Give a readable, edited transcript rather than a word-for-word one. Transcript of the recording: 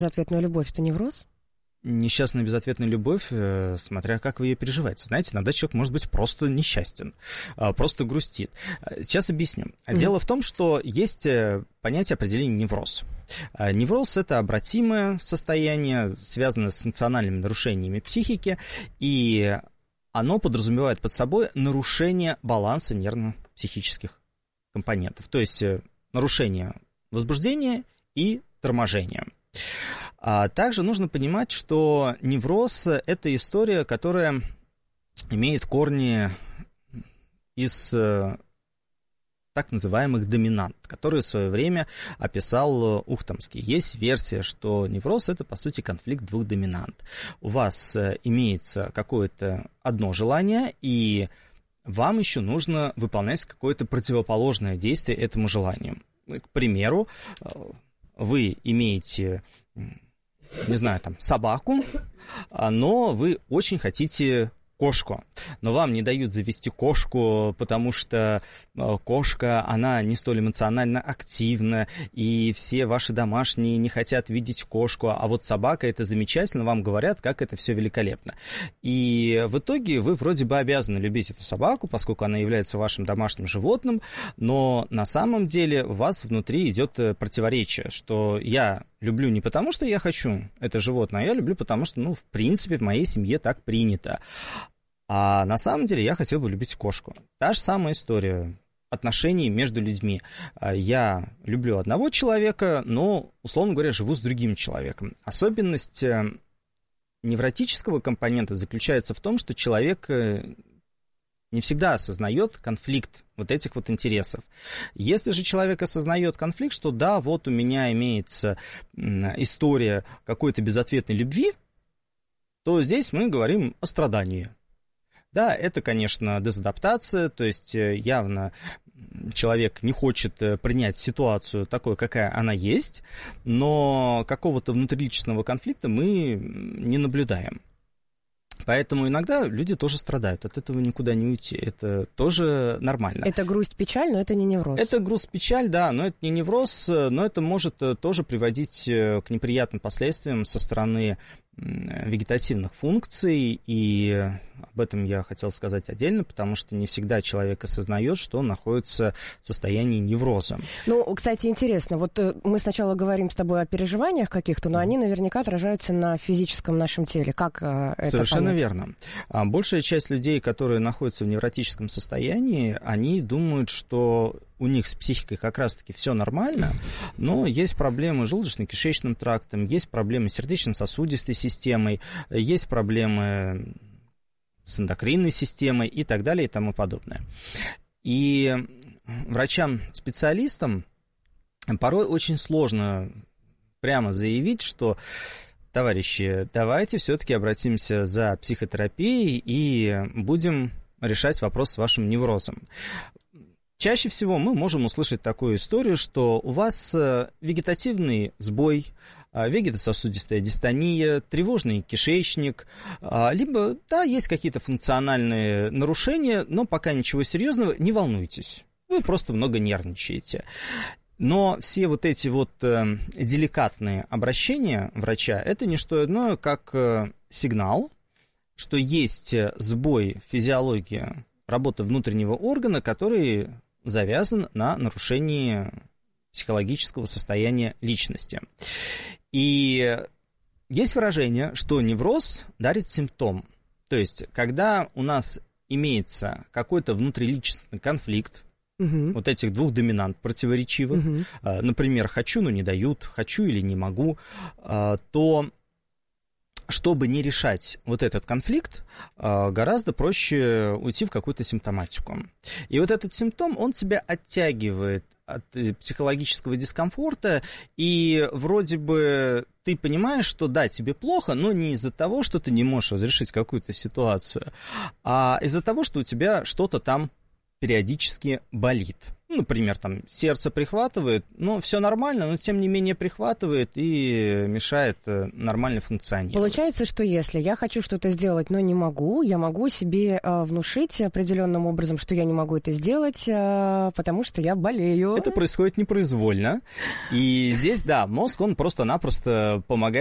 Безответная любовь — это невроз? Несчастная безответная любовь, смотря как вы ее переживаете. Знаете, иногда человек может быть просто несчастен, просто грустит. Сейчас объясню. Дело в том, что есть понятие определения невроз. Невроз – это обратимое состояние, связанное с функциональными нарушениями психики, и оно подразумевает под собой нарушение баланса нервно-психических компонентов, то есть нарушение возбуждения и торможения. Также нужно понимать, что невроз – это история, которая имеет корни из так называемых доминант, которые в свое время описал Ухтомский. Есть версия, что невроз – это, по сути, конфликт двух доминант. У вас имеется какое-то одно желание, и вам еще нужно выполнять какое-то противоположное действие этому желанию. К примеру, вы имеете, не знаю, там, собаку, но вы очень хотите кошку, но вам не дают завести кошку, потому что кошка, она не столь эмоционально активна, и все ваши домашние не хотят видеть кошку, а вот собака — это замечательно, вам говорят, как это все великолепно. И в итоге вы вроде бы обязаны любить эту собаку, поскольку она является вашим домашним животным, но на самом деле у вас внутри идет противоречие, что я люблю не потому, что я хочу это животное, а я люблю потому, что, в принципе, в моей семье так принято. А на самом деле я хотел бы любить кошку. Та же самая история отношений между людьми. Я люблю одного человека, но, условно говоря, живу с другим человеком. Особенность невротического компонента заключается в том, что человек не всегда осознает конфликт вот этих вот интересов. Если же человек осознает конфликт, что да, вот у меня имеется история какой-то безответной любви, то здесь мы говорим о страдании. Да, это, конечно, дезадаптация, то есть явно человек не хочет принять ситуацию такой, какая она есть, но какого-то внутриличностного конфликта мы не наблюдаем. Поэтому иногда люди тоже страдают, от этого никуда не уйти, это тоже нормально. Это грусть-печаль, но это не невроз. Это грусть-печаль, да, но это не невроз, но это может тоже приводить к неприятным последствиям со стороны вегетативных функций, и об этом я хотел сказать отдельно, потому что не всегда человек осознает, что он находится в состоянии невроза. Кстати, интересно, вот мы сначала говорим с тобой о переживаниях каких-то, но они наверняка отражаются на физическом нашем теле. Как это Совершенно понять? верно. Большая часть людей, которые находятся в невротическом состоянии, они думают, что у них с психикой как раз-таки все нормально, но есть проблемы с желудочно-кишечным трактом, есть проблемы с сердечно-сосудистой системой, есть проблемы с эндокринной системой и так далее и тому подобное. И врачам-специалистам порой очень сложно прямо заявить, что, товарищи, давайте все-таки обратимся за психотерапией и будем решать вопрос с вашим неврозом. Чаще всего мы можем услышать такую историю, что у вас вегетативный сбой, вегетососудистая дистония, тревожный кишечник, либо, да, есть какие-то функциональные нарушения, но пока ничего серьезного, не волнуйтесь, вы просто много нервничаете. Но все вот эти вот деликатные обращения врача, это не что иное, как сигнал, что есть сбой в физиологии работы внутреннего органа, который завязан на нарушении психологического состояния личности. И есть выражение, что невроз дарит симптом. То есть, когда у нас имеется какой-то внутриличностный конфликт, вот этих двух доминант противоречивых, например, хочу, но не дают, хочу или не могу, то чтобы не решать вот этот конфликт, гораздо проще уйти в какую-то симптоматику. И вот этот симптом, он тебя оттягивает от психологического дискомфорта, и вроде бы ты понимаешь, что да, тебе плохо, но не из-за того, что ты не можешь разрешить какую-то ситуацию, а из-за того, что у тебя что-то там периодически болит. например, там сердце прихватывает, но все нормально, но тем не менее прихватывает и мешает нормально функционировать. Получается, что если я хочу что-то сделать, но не могу, я могу себе внушить определенным образом, что я не могу это сделать, потому что я болею. Это происходит непроизвольно. И здесь, да, мозг, он просто-напросто помогает